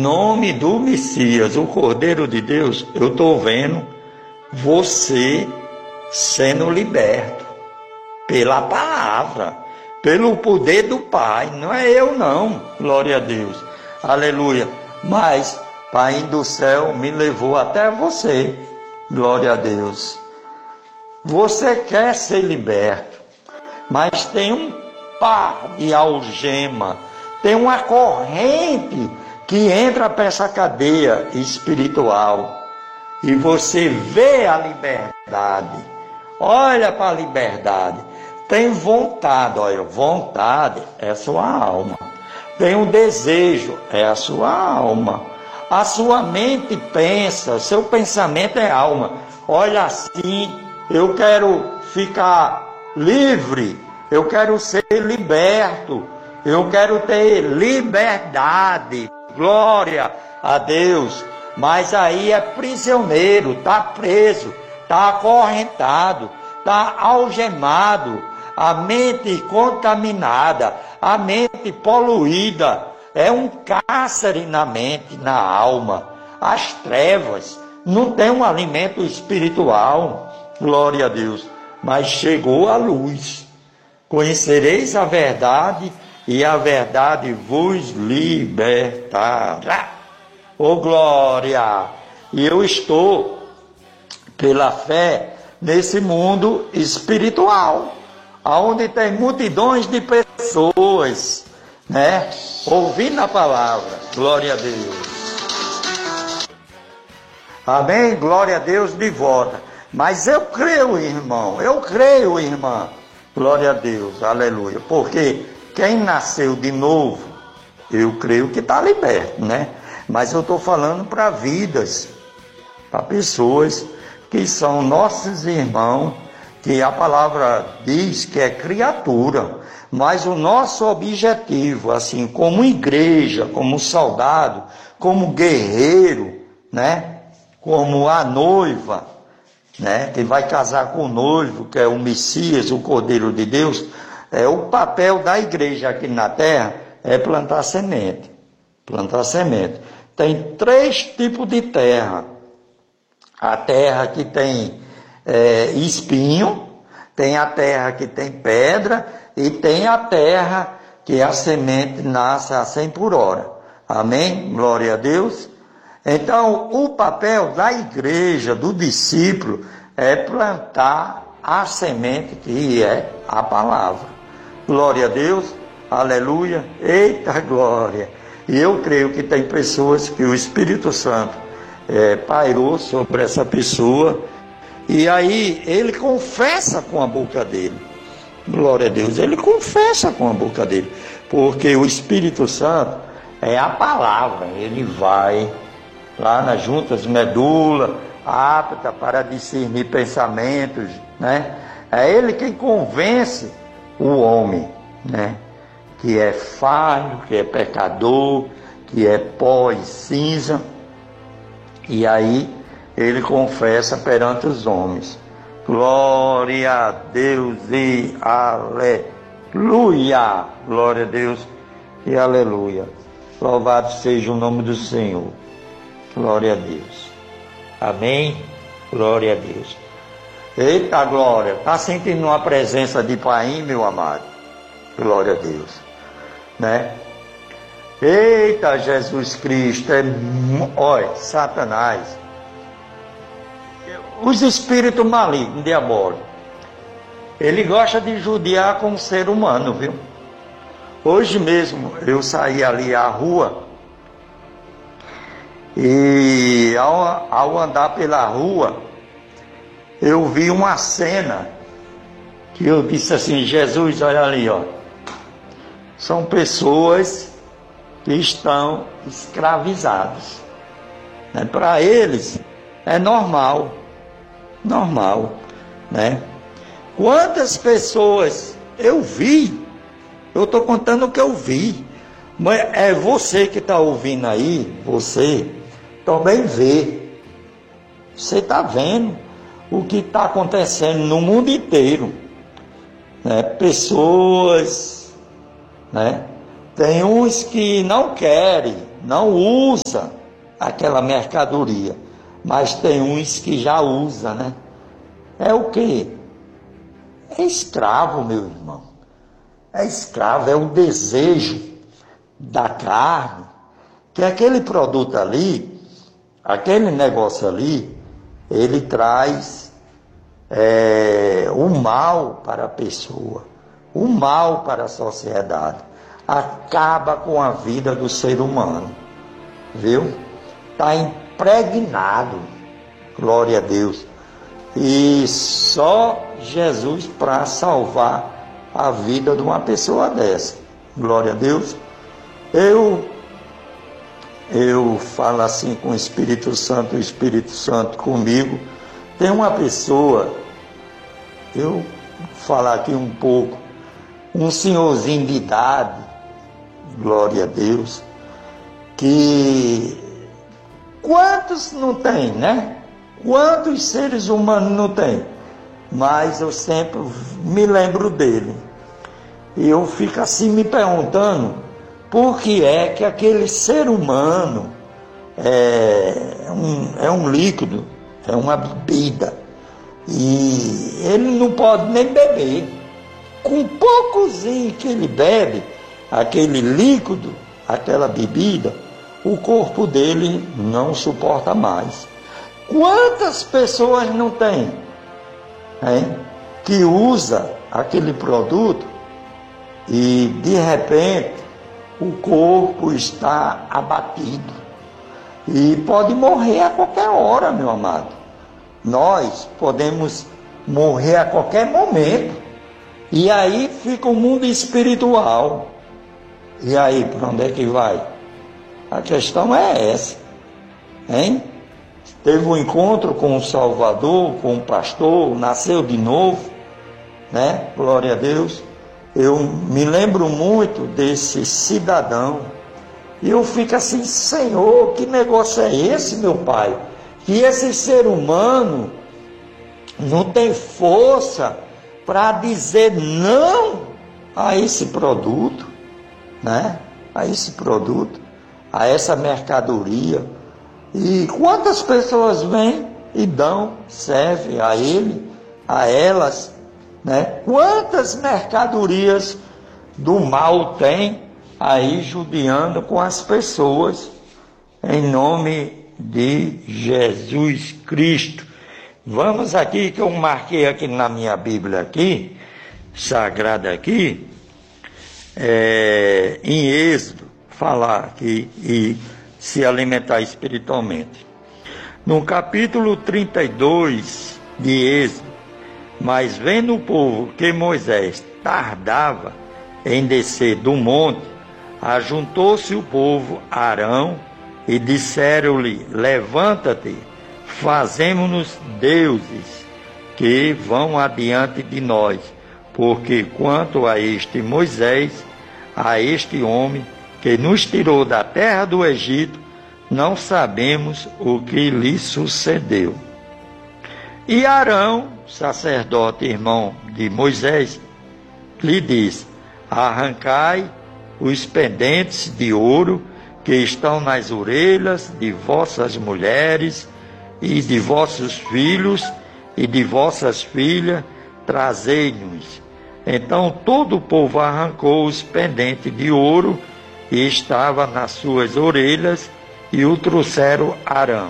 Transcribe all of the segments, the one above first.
nome do Messias, o Cordeiro de Deus, eu estou vendo você sendo liberto pela palavra, pelo poder do Pai. Não é eu não, glória a Deus, aleluia. Mas Pai do céu me levou até você, glória a Deus. Você quer ser liberto, mas tem um par de algema, tem uma corrente que entra para essa cadeia espiritual. E você vê a liberdade, olha para a liberdade, tem vontade, olha, vontade é a sua alma, tem um desejo, é a sua alma, a sua mente pensa, seu pensamento é alma, olha assim, eu quero ficar livre, eu quero ser liberto, eu quero ter liberdade, glória a Deus. Mas aí é prisioneiro, está preso, está acorrentado, está algemado, a mente contaminada, a mente poluída, é um cárcere na mente, na alma, as trevas, não tem um alimento espiritual, glória a Deus, mas chegou a luz, conhecereis a verdade e a verdade vos libertará. Oh glória! E eu estou, pela fé, nesse mundo espiritual, onde tem multidões de pessoas, né? Ouvindo a palavra, glória a Deus. Amém? Glória a Deus de volta. Mas eu creio, irmão, eu creio, irmã, glória a Deus, aleluia. Porque quem nasceu de novo, eu creio que está liberto, né? Mas eu estou falando para vidas, para pessoas que são nossos irmãos, que a palavra diz que é criatura, mas o nosso objetivo, assim, como igreja, como soldado, como guerreiro, né? Como a noiva, né? Que vai casar com o noivo, que é o Messias, o Cordeiro de Deus, o papel da igreja aqui na terra é plantar semente. Plantar semente. Tem 3 tipos de terra. A terra que tem espinho, tem a terra que tem pedra e tem a terra que a semente nasce a 100 por hora. Amém? Glória a Deus. Então, o papel da igreja, do discípulo, é plantar a semente que é a palavra. Glória a Deus. Aleluia. Eita glória. E eu creio que tem pessoas que o Espírito Santo pairou sobre essa pessoa, e aí ele confessa com a boca dele, glória a Deus, ele confessa com a boca dele, porque o Espírito Santo é a palavra, ele vai lá nas juntas medula, apta para discernir pensamentos, né? É ele quem convence o homem, né? Que é falho, que é pecador, que é pó e cinza. E aí ele confessa perante os homens. Glória a Deus e aleluia. Glória a Deus e aleluia. Louvado seja o nome do Senhor. Glória a Deus. Amém. Glória a Deus. Eita glória. Está sentindo uma presença de Pai, meu amado? Glória a Deus. Né? Eita Jesus Cristo, olha, Satanás, os espíritos malignos, diabólicos, ele gosta de judiar com o ser humano, viu? Hoje mesmo eu saí ali à rua e ao andar pela rua eu vi uma cena que eu disse assim, Jesus, olha ali, ó. São pessoas que estão escravizadas. Né? Para eles é normal, né? Quantas pessoas eu vi, eu estou contando o que eu vi, mas é você que está ouvindo aí, você também vê, você está vendo o que está acontecendo no mundo inteiro, né? Pessoas, né? Tem uns que não querem, não usa aquela mercadoria, mas tem uns que já usa, né? É o quê? É escravo, meu irmão. É escravo, é o desejo da carne, que aquele produto ali, aquele negócio ali, ele traz o mal para a pessoa, o mal para a sociedade, acaba com a vida do ser humano, viu? Está impregnado, glória a Deus, e só Jesus para salvar a vida de uma pessoa dessa, glória a Deus. Eu falo assim com o Espírito Santo comigo. Tem uma pessoa, eu vou falar aqui um pouco, um senhorzinho de idade, glória a Deus, que quantos não tem, né? Quantos seres humanos não tem? Mas eu sempre me lembro dele. E eu fico assim me perguntando, por que é que aquele ser humano é um líquido, é uma bebida, e ele não pode nem beber. Com poucozinho que ele bebe, aquele líquido, aquela bebida, o corpo dele não suporta mais. Quantas pessoas não tem, hein, que usa aquele produto e de repente o corpo está abatido e pode morrer a qualquer hora, meu amado. Nós podemos morrer a qualquer momento. E aí fica o mundo espiritual. E aí, para onde é que vai? A questão é essa, hein? Teve um encontro com o Salvador, com o pastor, nasceu de novo, né? Glória a Deus. Eu me lembro muito desse cidadão. E eu fico assim, Senhor, que negócio é esse, meu Pai? Que esse ser humano não tem força para dizer não a esse produto, né? A esse produto, a essa mercadoria. E quantas pessoas vêm e dão, servem a ele, a elas, né? Quantas mercadorias do mal tem aí judiando com as pessoas, em nome de Jesus Cristo. Vamos aqui, que eu marquei aqui na minha Bíblia aqui, sagrada aqui, em Êxodo, falar aqui e se alimentar espiritualmente. No capítulo 32 de Êxodo, mas vendo o povo que Moisés tardava em descer do monte, ajuntou-se o povo a Arão e disseram-lhe: levanta-te, fazemo-nos deuses que vão adiante de nós, porque quanto a este Moisés, a este homem que nos tirou da terra do Egito, não sabemos o que lhe sucedeu. E Arão, sacerdote irmão de Moisés, lhe disse: arrancai os pendentes de ouro que estão nas orelhas de vossas mulheres e de vossos filhos e de vossas filhas, trazei-nos. Então todo o povo arrancou os pendentes de ouro e estava nas suas orelhas, e o trouxeram a Arão.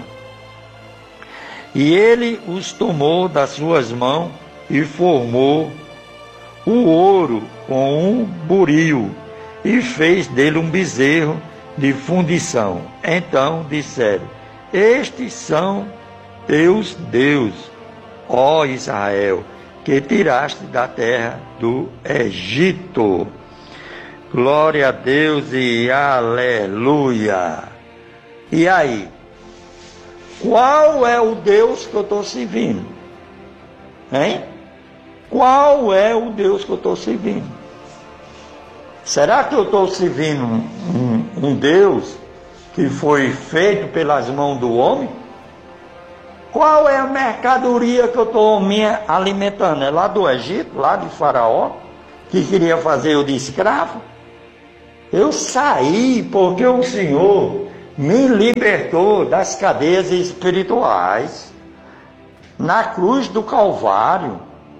E ele os tomou das suas mãos e formou o ouro com um buril e fez dele um bezerro de fundição. Então disseram: estes são teus deuses, ó Israel, que tiraste da terra do Egito. Glória a Deus e aleluia. E aí? Qual é o Deus que eu estou servindo? Hein? Qual é o Deus que eu estou servindo? Será que eu estou servindo um Deus que foi feito pelas mãos do homem? Qual é a mercadoria que eu estou me alimentando? É lá do Egito, lá de Faraó, que queria fazer eu de escravo? Eu saí porque o Senhor me libertou das cadeias espirituais na cruz do Calvário.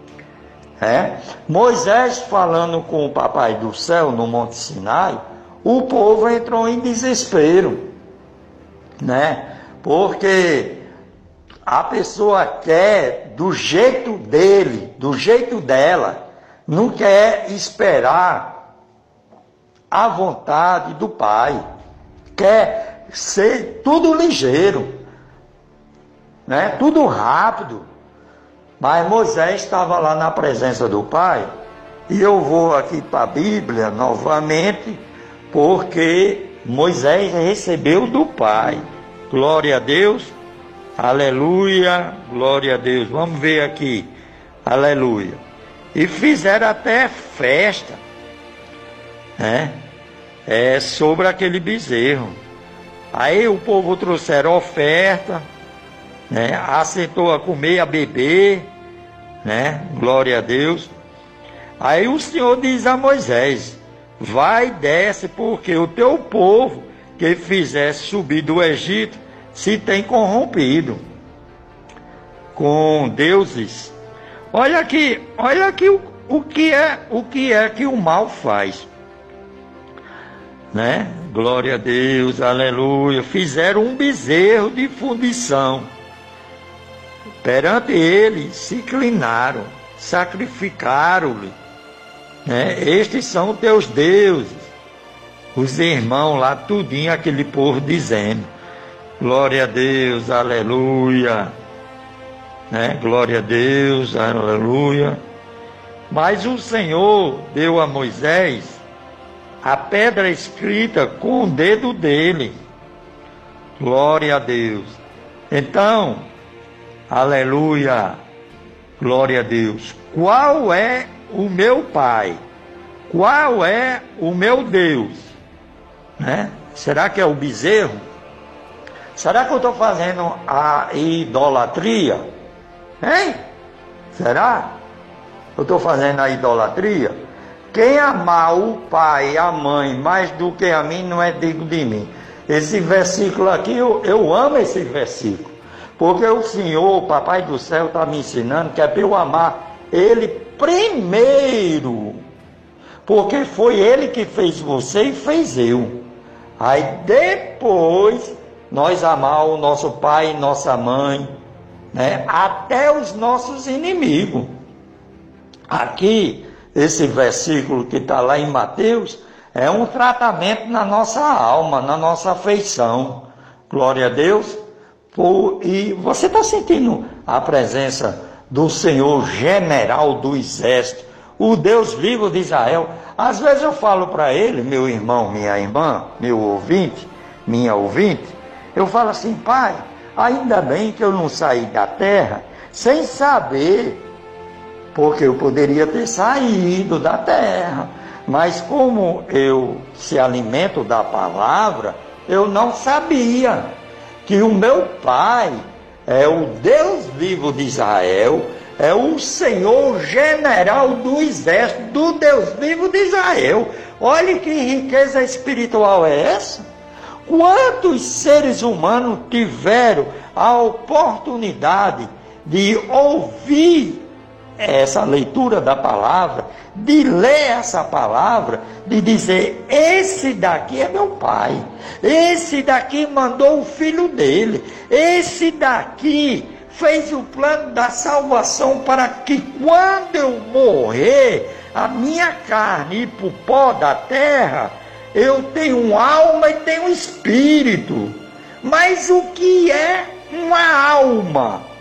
Moisés falando com o Papai do Céu no Monte Sinai, o povo entrou em desespero, porque a pessoa quer do jeito dele, do jeito dela, não quer esperar a vontade do Pai, quer ser tudo ligeiro, tudo rápido. Mas Moisés estava lá na presença do Pai, e eu vou aqui para a Bíblia novamente, porque Moisés recebeu do Pai. Glória a Deus, aleluia, glória a Deus. Vamos ver aqui, aleluia. E fizeram até festa, sobre aquele bezerro. Aí o povo trouxeram oferta, assentou a comer, a beber, glória a Deus. Aí o Senhor diz a Moisés: vai, desce, porque o teu povo que fizesse subir do Egito se tem corrompido com deuses. Olha aqui o que é que o mal faz, Glória a Deus, aleluia. Fizeram um bezerro de fundição. Perante ele se inclinaram, sacrificaram-lhe. Estes são teus deuses. Os irmãos lá, tudinho, aquele povo dizendo: glória a Deus, aleluia. Glória a Deus, aleluia. Mas o Senhor deu a Moisés a pedra escrita com o dedo dele. Glória a Deus. Então, aleluia, glória a Deus. Qual é o meu Pai? Qual é o meu Deus? Será que é o bezerro? Será que eu estou fazendo a idolatria? Será? Eu estou fazendo a idolatria? Quem amar o pai e a mãe mais do que a mim não é digno de mim. Esse versículo aqui, eu amo esse versículo. Porque o Senhor, o Papai do Céu, está me ensinando que é para eu amar Ele primeiro. Porque foi Ele que fez você e fez eu. Aí depois nós amar o nosso pai e nossa mãe, até os nossos inimigos. Aqui, esse versículo que está lá em Mateus, é um tratamento na nossa alma, na nossa afeição. Glória a Deus. E você está sentindo a presença do Senhor general do exército, o Deus vivo de Israel. Às vezes eu falo para ele, meu irmão, minha irmã, meu ouvinte, minha ouvinte, eu falo assim: Pai, ainda bem que eu não saí da terra sem saber, porque eu poderia ter saído da terra, mas como eu se alimento da palavra, eu não sabia que o meu Pai é o Deus vivo de Israel, é o Senhor general do exército, do Deus vivo de Israel. Olha que riqueza espiritual é essa. Quantos seres humanos tiveram a oportunidade de ouvir essa leitura da palavra, de ler essa palavra, de dizer: esse daqui é meu pai, esse daqui mandou o filho dele, esse daqui fez o plano da salvação para que quando eu morrer, a minha carne ir para o pó da terra, eu tenho alma e tenho espírito. Mas o que é uma alma?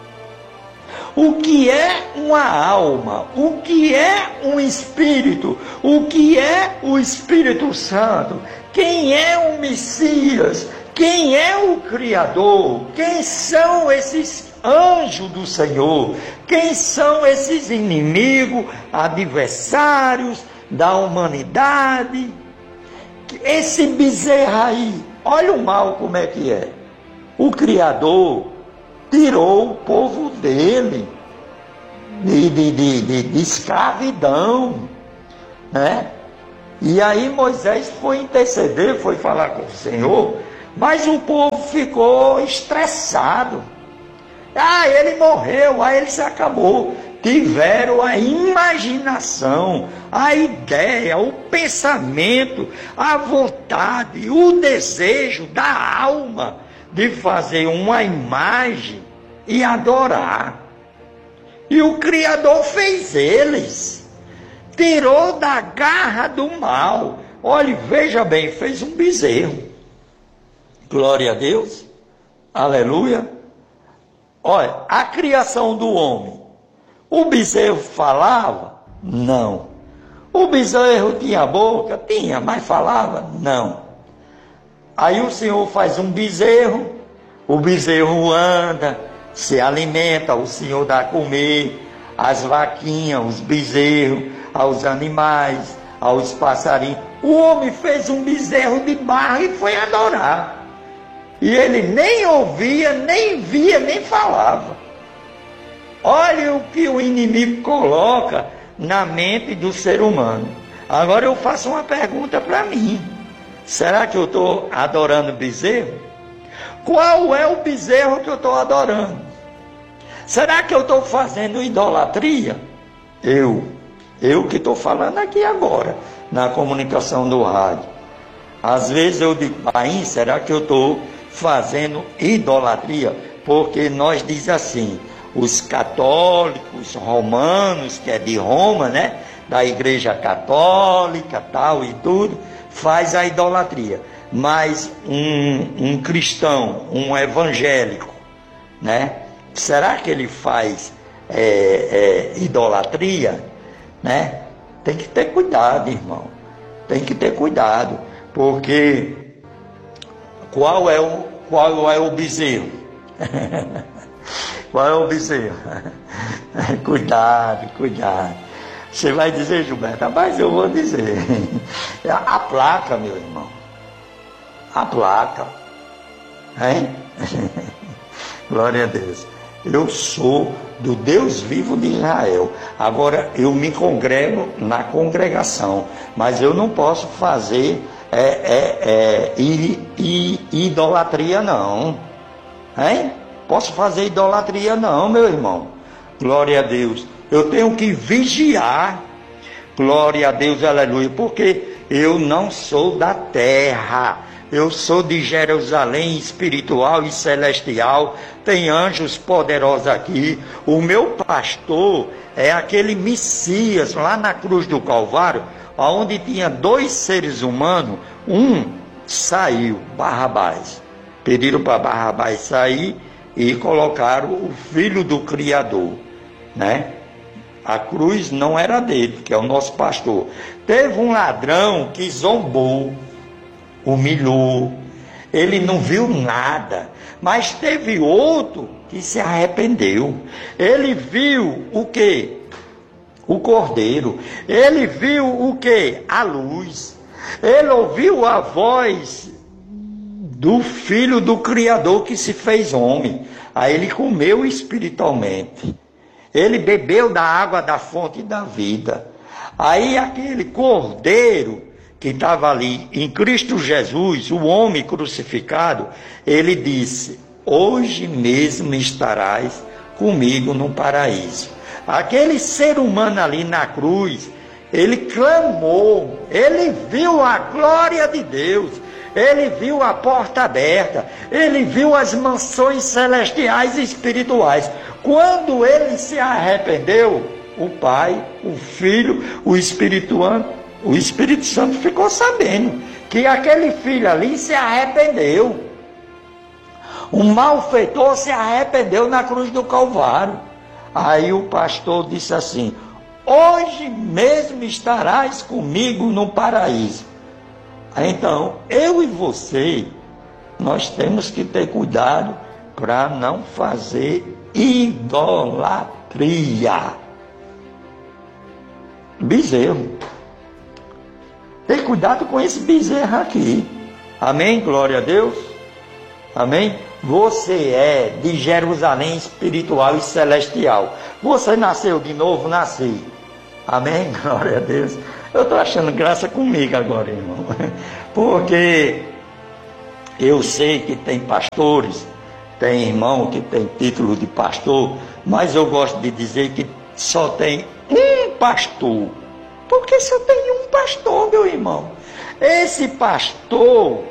O que é uma alma? O que é um espírito? O que é o Espírito Santo? Quem é o Messias? Quem é o Criador? Quem são esses anjos do Senhor? Quem são esses inimigos, adversários da humanidade? Esse bezerro aí, olha o mal como é que é. O Criador tirou o povo dele de escravidão, E aí Moisés foi interceder, foi falar com o Senhor, Mas o povo ficou estressado. Ah, ele morreu, aí ele se acabou. Tiveram a imaginação, a ideia, o pensamento, a vontade, o desejo da alma de fazer uma imagem e adorar. E o Criador fez eles, tirou da garra do mal. Olhe, veja bem, fez um bezerro. Glória a Deus, aleluia. Olha, a criação do homem. O bezerro falava? Não. O bezerro tinha boca? Tinha, mas falava? Não. Aí o Senhor faz um bezerro, o bezerro anda, se alimenta, o Senhor dá a comer, as vaquinhas, os bezerros, aos animais, aos passarinhos. O homem fez um bezerro de barro e foi adorar. E ele nem ouvia, nem via, nem falava. Olha o que o inimigo coloca na mente do ser humano. Agora eu faço uma pergunta para mim. Será que eu estou adorando bezerro? Qual é o bezerro que eu estou adorando? Será que eu estou fazendo idolatria? Eu que estou falando aqui agora, na comunicação do rádio. Às vezes eu digo, aí, será que eu estou fazendo idolatria? Porque nós diz assim, os católicos romanos, que é de Roma, né? Da igreja católica, tal e tudo, faz a idolatria. Mas um cristão, um evangélico, né? Será que ele faz idolatria? Né? Tem que ter cuidado, irmão. Tem que ter cuidado. Porque qual é o bezerro? Qual é o bezerro? Cuidado. Você vai dizer, Gilberto, mas eu vou dizer. A placa, meu irmão. A placa. Hein? Glória a Deus. Eu sou do Deus vivo de Israel. Agora eu me congrego na congregação, mas eu não posso fazer idolatria não. Hein? Posso fazer idolatria não, meu irmão. Glória a Deus. Eu tenho que vigiar. Glória a Deus, aleluia. Porque eu não sou da terra. Eu sou de Jerusalém espiritual e celestial. Tem anjos poderosos aqui. O meu pastor é aquele Messias lá na cruz do Calvário, onde tinha 2 seres humanos. Um saiu, Barrabás. Pediram para Barrabás sair e colocaram o filho do Criador, né? A cruz não era dele, que é o nosso pastor. Teve um ladrão que zombou, humilhou, ele não viu nada, mas teve outro que se arrependeu. Ele viu o quê? O cordeiro. Ele viu o quê? A luz. Ele ouviu a voz do Filho do Criador que se fez homem. Aí ele comeu espiritualmente. Ele bebeu da água da fonte da vida. Aí aquele cordeiro que estava ali em Cristo Jesus, o homem crucificado, ele disse, hoje mesmo estarás comigo no paraíso. Aquele ser humano ali na cruz, ele clamou, ele viu a glória de Deus, ele viu a porta aberta, ele viu as mansões celestiais e espirituais. Quando ele se arrependeu, o Pai, o Filho, o Espírito Santo ficou sabendo que aquele filho ali se arrependeu. O malfeitor se arrependeu na cruz do Calvário. Aí o pastor disse assim, hoje mesmo estarás comigo no paraíso. Então, eu e você, nós temos que ter cuidado para não fazer idolatria. Bezerro. Tem cuidado com esse bezerro aqui. Amém? Glória a Deus. Amém? Você é de Jerusalém espiritual e celestial. Você nasceu de novo? Nasci. Amém? Glória a Deus. Eu estou achando graça comigo agora, irmão. Porque Eu sei que tem pastores, tem irmão que tem título de pastor, mas eu gosto de dizer que só tem um pastor. Porque só tem um pastor, meu irmão. Esse pastor,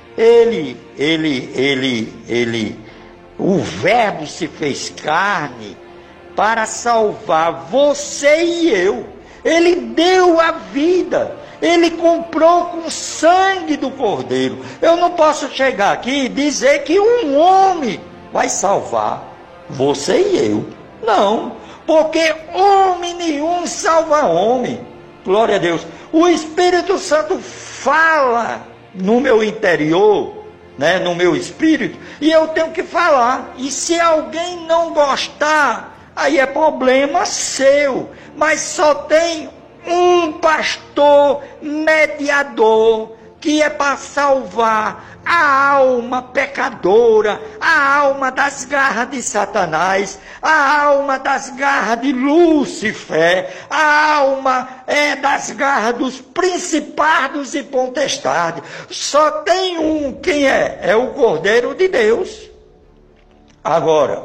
o Verbo se fez carne para salvar você e eu. Ele deu a vida. Ele comprou com o sangue do Cordeiro. Eu não posso chegar aqui e dizer que um homem vai salvar você e eu. Não, porque homem nenhum salva homem. Glória a Deus. O Espírito Santo fala no meu interior, né, no meu espírito, e eu tenho que falar. E se alguém não gostar, aí é problema seu. Mas só tem um pastor mediador, que é para salvar a alma pecadora, a alma das garras de Satanás, a alma das garras de Lúcifer, a alma das garras dos principados e potestades. Só tem um, quem é? É o Cordeiro de Deus. Agora,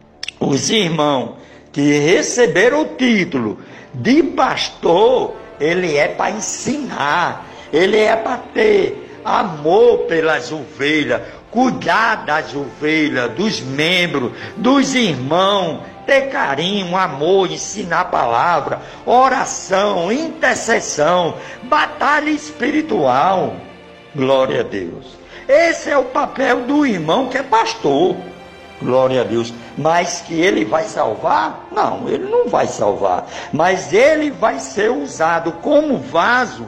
os irmãos que receberam o título de pastor, ele é para ensinar, ele é para ter amor pelas ovelhas, cuidar das ovelhas, dos membros, dos irmãos, ter carinho, amor, ensinar a palavra, oração, intercessão, batalha espiritual. Glória a Deus. Esse é o papel do irmão que é pastor. Glória a Deus. Mas que ele vai salvar? Não, ele não vai salvar. Mas ele vai ser usado como vaso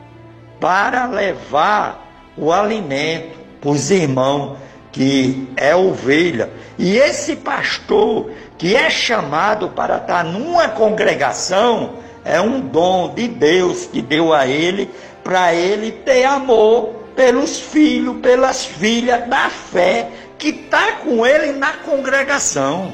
para levar o alimento para os irmãos, que é ovelha. E esse pastor que é chamado para estar numa congregação, é um dom de Deus que deu a ele, para ele ter amor pelos filhos, pelas filhas da fé, que está com ele na congregação,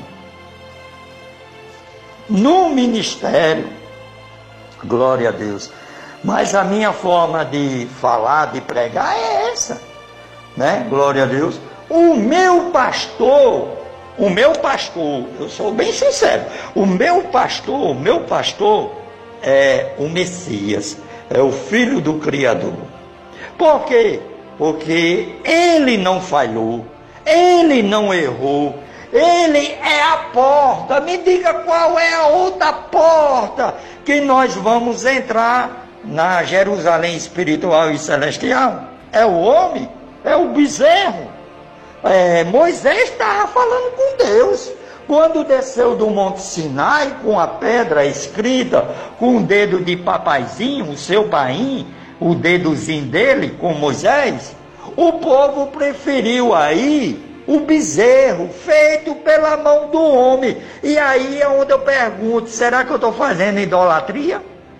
no ministério. Glória a Deus. Mas a minha forma de falar, de pregar é essa, né? Glória a Deus. O meu pastor, eu sou bem sincero, o meu pastor é o Messias, é o Filho do Criador. Por quê? Porque ele não falhou, ele não errou, ele é a porta. Me diga qual é a outra porta que nós vamos entrar na Jerusalém espiritual e celestial? É o homem, é o bezerro. Moisés estava falando com Deus. Quando desceu do Monte Sinai com a pedra escrita, com o dedo de papaizinho, o seu painho, o dedozinho dele com Moisés, o povo preferiu aí o bezerro feito pela mão do homem. E aí é onde eu pergunto, será que eu estou fazendo idolatria?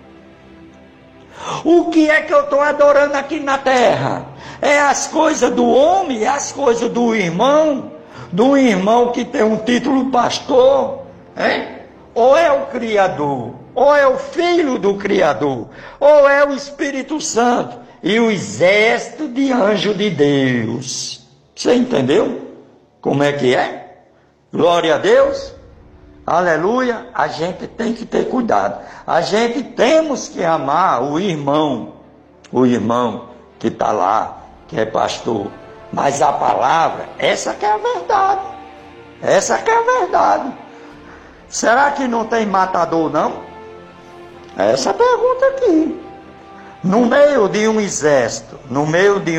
O que é que eu estou adorando aqui na terra? É as coisas do homem, é as coisas do irmão que tem um título pastor, hein? Ou é o Criador, ou é o Filho do Criador, ou é o Espírito Santo e o exército de anjos de Deus. Você entendeu como é que é? Glória a Deus. Aleluia. A gente tem que ter cuidado. A gente temos que amar o irmão que está lá, que é pastor. Mas a palavra, essa que é a verdade. Essa que é a verdade. Será que não tem matador, não? Essa é a pergunta aqui. No meio de um exército, no meio de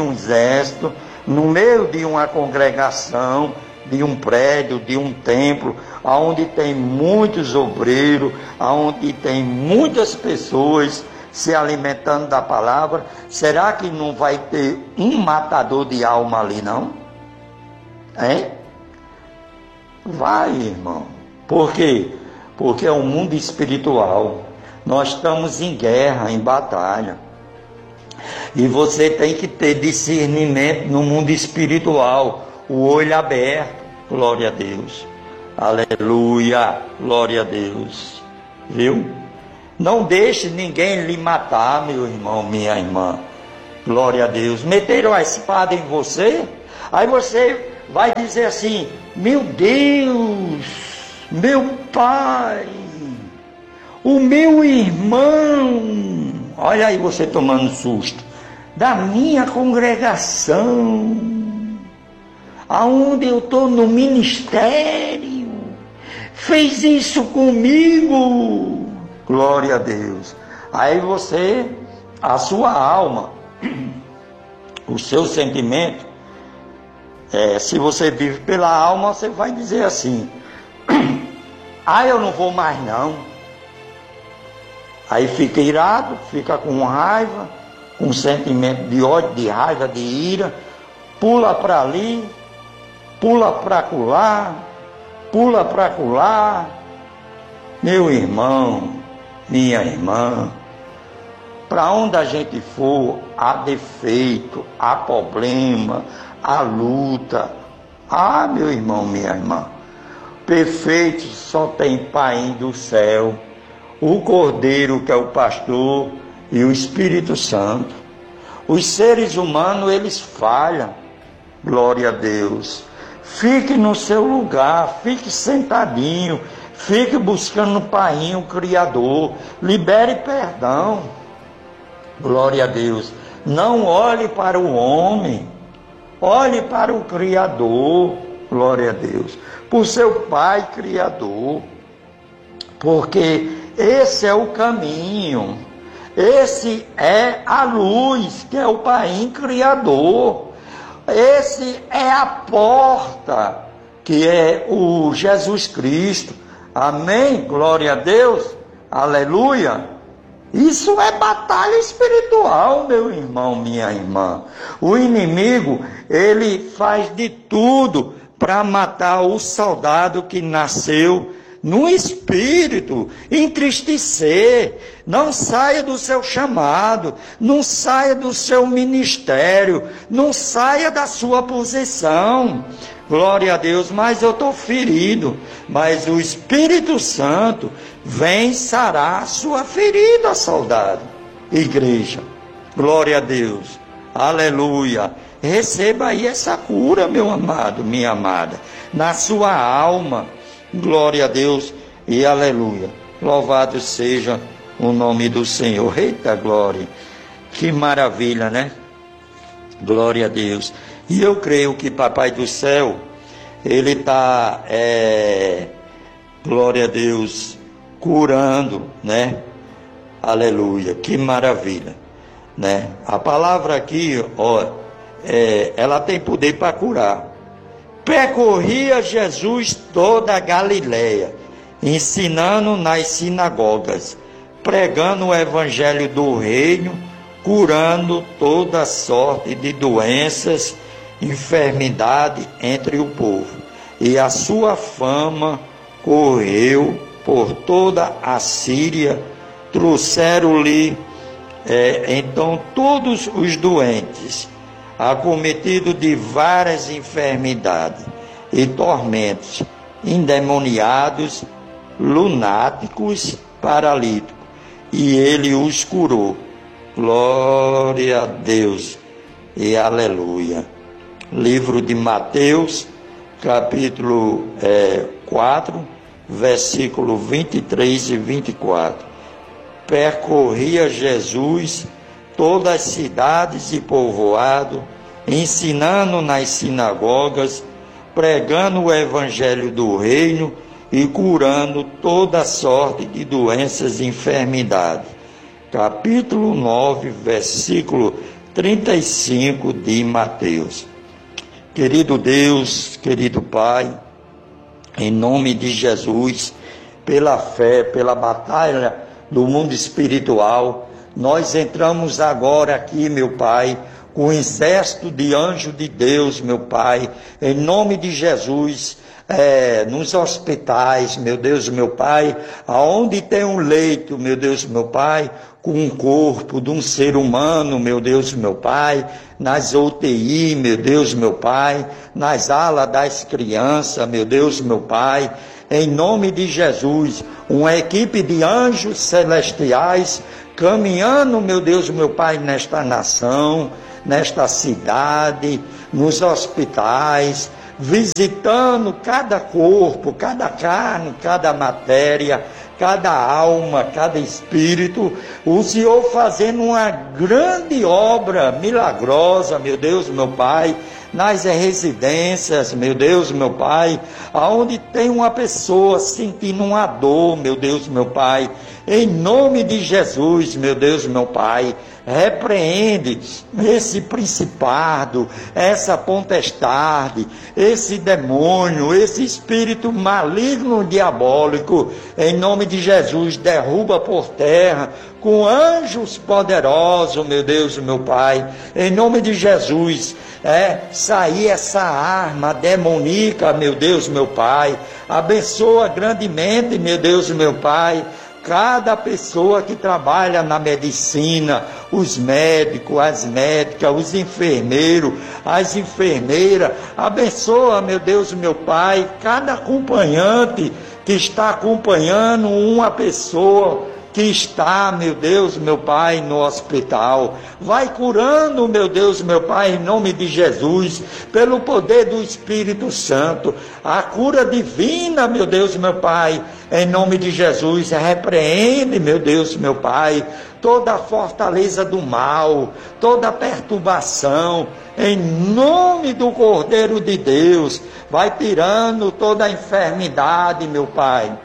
uma congregação, de um prédio, de um templo, onde tem muitos obreiros, onde tem muitas pessoas se alimentando da palavra, será que não vai ter um matador de alma ali, não? Hein? Vai, irmão. Por quê? Porque é um mundo espiritual. Nós estamos em guerra, em batalha. E você tem que ter discernimento no mundo espiritual, o olho aberto. Glória a Deus. Aleluia. Glória a Deus. Viu? Não deixe ninguém lhe matar, meu irmão, minha irmã. Glória a Deus. Meteram a espada em você? Aí você vai dizer assim: meu Deus, meu pai, o meu irmão, olha aí você tomando susto, da minha congregação, aonde eu estou no ministério, fez isso comigo. Glória a Deus. Aí você, a sua alma, o seu sentimento, se você vive pela alma, você vai dizer assim: eu não vou mais não. Aí fica irado, fica com raiva, com sentimento de ódio, de raiva, de ira, pula para ali, pula para acolá, pula para acolá. Meu irmão, minha irmã, para onde a gente for, há defeito, há problema, há luta. Meu irmão, minha irmã, perfeito só tem Pai do céu, o Cordeiro que é o pastor e o Espírito Santo. Os seres humanos, eles falham. Glória a Deus. Fique no seu lugar, fique sentadinho, fique buscando o Pai, o Criador, libere perdão. Glória a Deus. Não olhe para o homem, olhe para o Criador. Glória a Deus. Por seu Pai Criador, porque esse é o caminho, esse é a luz, que é o Pai Criador, esse é a porta, que é o Jesus Cristo. Amém? Glória a Deus, aleluia. Isso é batalha espiritual, meu irmão, minha irmã. O inimigo, ele faz de tudo para matar o soldado que nasceu no espírito, entristecer. Não saia do seu chamado, não saia do seu ministério, não saia da sua posição. Glória a Deus, mas eu estou ferido. Mas o Espírito Santo vem sarar a sua ferida, soldado. Igreja, glória a Deus, aleluia. Receba aí essa cura, meu amado, minha amada, na sua alma. Glória a Deus e aleluia. Louvado seja o nome do Senhor. Eita glória, que maravilha, né? Glória a Deus. E eu creio que Papai do Céu, Ele está, glória a Deus, curando, né? Aleluia, que maravilha, né? A palavra aqui, ela tem poder para curar. Percorria Jesus toda a Galileia, ensinando nas sinagogas, pregando o evangelho do reino, curando toda sorte de doenças, enfermidade entre o povo. E a sua fama correu por toda a Síria. Trouxeram-lhe então todos os doentes, acometidos de várias enfermidades e tormentos, endemoniados, lunáticos, paralíticos, e ele os curou. Glória a Deus e aleluia. Livro de Mateus, capítulo 4, versículo 23 e 24. Percorria Jesus todas as cidades e povoados, ensinando nas sinagogas, pregando o evangelho do reino e curando toda sorte de doenças e enfermidades. Capítulo 9, versículo 35 de Mateus. Querido Deus, querido Pai, em nome de Jesus, pela fé, pela batalha do mundo espiritual, nós entramos agora aqui, meu Pai, com o exército de anjos de Deus, meu Pai, em nome de Jesus, nos hospitais, meu Deus, meu Pai, aonde tem um leito, meu Deus, meu Pai, com um corpo de um ser humano, meu Deus, meu Pai, nas UTI, meu Deus, meu Pai, nas alas das crianças, meu Deus, meu Pai, em nome de Jesus, uma equipe de anjos celestiais caminhando, meu Deus, meu Pai, nesta nação, nesta cidade, nos hospitais, visitando cada corpo, cada carne, cada matéria, cada alma, cada espírito, o Senhor fazendo uma grande obra milagrosa, meu Deus, meu Pai, nas residências, meu Deus, meu Pai, aonde tem uma pessoa sentindo uma dor, meu Deus, meu Pai, em nome de Jesus, meu Deus, meu Pai, repreende esse principado, essa potestade, esse demônio, esse espírito maligno diabólico, em nome de Jesus, derruba por terra, com anjos poderosos, meu Deus, meu Pai, em nome de Jesus, sair essa arma demoníaca, meu Deus, meu Pai, abençoa grandemente, meu Deus, meu Pai, cada pessoa que trabalha na medicina, os médicos, as médicas, os enfermeiros, as enfermeiras, abençoa, meu Deus, meu Pai, cada acompanhante que está acompanhando uma pessoa que está, meu Deus, meu Pai, no hospital. Vai curando, meu Deus, meu Pai, em nome de Jesus, pelo poder do Espírito Santo. A cura divina, meu Deus, meu Pai, em nome de Jesus, repreende, meu Deus, meu Pai, toda a fortaleza do mal, toda a perturbação, em nome do Cordeiro de Deus. Vai tirando toda a enfermidade, meu Pai,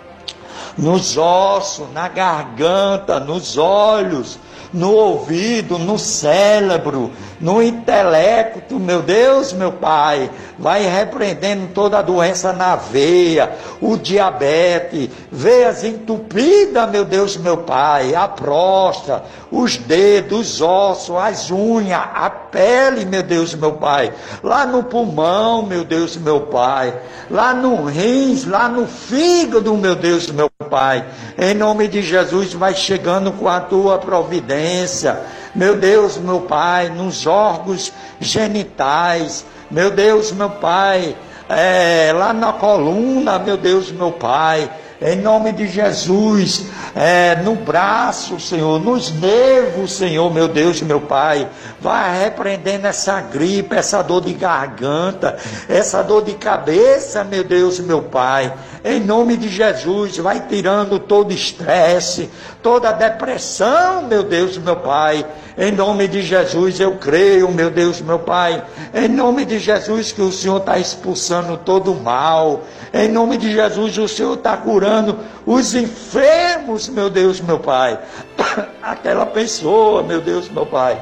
nos ossos, na garganta, nos olhos, no ouvido, no cérebro, no intelecto, meu Deus, meu Pai, vai repreendendo toda a doença na veia, o diabetes, veias entupidas, meu Deus, meu Pai, a próstata, os dedos, os ossos, as unhas, a pele, meu Deus, meu Pai, lá no pulmão, meu Deus, meu Pai, lá no rins, lá no fígado, meu Deus, meu Pai, em nome de Jesus, vai chegando com a tua providência, meu Deus, meu Pai, nos órgãos genitais, meu Deus, meu Pai, lá na coluna, meu Deus, meu Pai, em nome de Jesus, no braço, Senhor, nos nervos, Senhor, meu Deus, meu Pai, vai repreendendo essa gripe, essa dor de garganta, essa dor de cabeça, meu Deus, meu Pai, em nome de Jesus, vai tirando todo estresse, toda depressão, meu Deus, meu Pai, em nome de Jesus, eu creio, meu Deus, meu Pai, em nome de Jesus, que o Senhor está expulsando todo o mal, em nome de Jesus, o Senhor está curando os enfermos, meu Deus, meu Pai, aquela pessoa, meu Deus, meu Pai,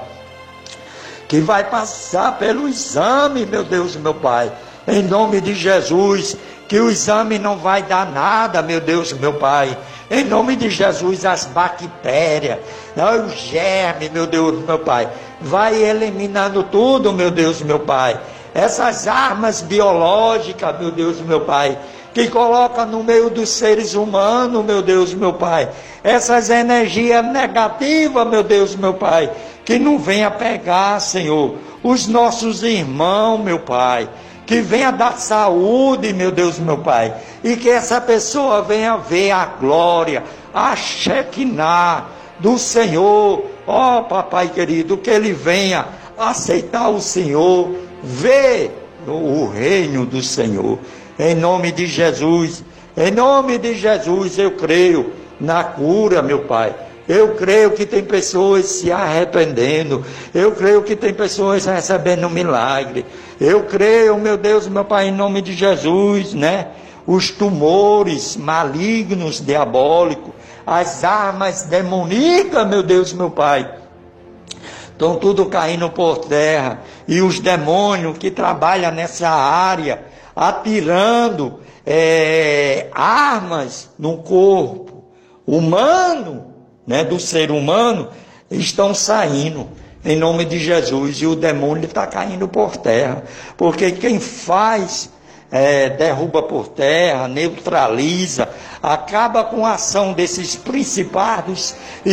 que vai passar pelo exame, meu Deus, meu Pai, em nome de Jesus, que o exame não vai dar nada, meu Deus, meu Pai, em nome de Jesus, as bactérias, os germes, meu Deus, meu Pai, vai eliminando tudo, meu Deus, meu Pai, essas armas biológicas, meu Deus, meu Pai, que coloca no meio dos seres humanos, meu Deus, meu Pai, essas energias negativas, meu Deus, meu Pai, que não venha pegar, Senhor, os nossos irmãos, meu Pai, que venha dar saúde, meu Deus, meu Pai, e que essa pessoa venha ver a glória, a Shekinah do Senhor, ó Papai querido, que ele venha aceitar o Senhor, ver o reino do Senhor, em nome de Jesus, eu creio na cura, meu Pai, eu creio que tem pessoas se arrependendo, eu creio que tem pessoas recebendo um milagre, eu creio, meu Deus, meu Pai, em nome de Jesus, né? Os tumores malignos, diabólicos, as armas demoníacas, meu Deus, meu Pai, estão tudo caindo por terra, e os demônios que trabalham nessa área, atirando armas no corpo humano, né, do ser humano, estão saindo, em nome de Jesus, e o demônio está caindo por terra, porque quem faz, derruba por terra, neutraliza, acaba com a ação desses principados e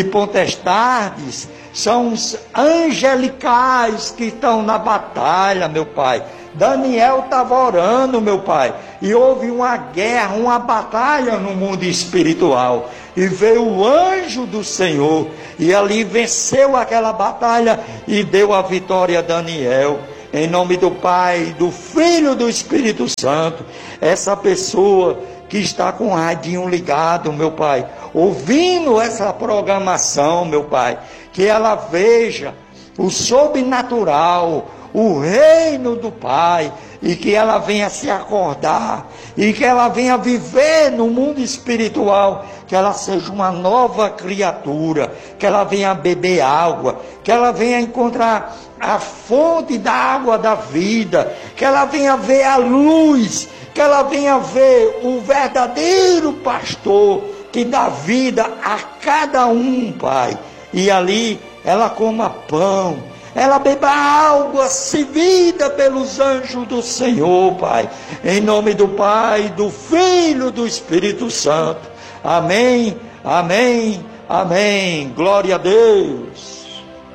potestades, são os angelicais que estão na batalha, meu Pai, Daniel estava orando, meu Pai, e houve uma guerra, uma batalha no mundo espiritual, e veio o anjo do Senhor, e ali venceu aquela batalha, e deu a vitória a Daniel. Em nome do Pai, do Filho e do Espírito Santo, essa pessoa que está com o radinho ligado, meu Pai, ouvindo essa programação, meu Pai, que ela veja o sobrenatural, o reino do Pai, e que ela venha se acordar, e que ela venha viver no mundo espiritual, que ela seja uma nova criatura, que ela venha beber água, que ela venha encontrar a fonte da água da vida, que ela venha ver a luz, que ela venha ver o verdadeiro pastor, que dá vida a cada um, Pai, e ali ela coma pão, ela beba água servida pelos anjos do Senhor, Pai, em nome do Pai, do Filho e do Espírito Santo. Amém, amém, amém. Glória a Deus.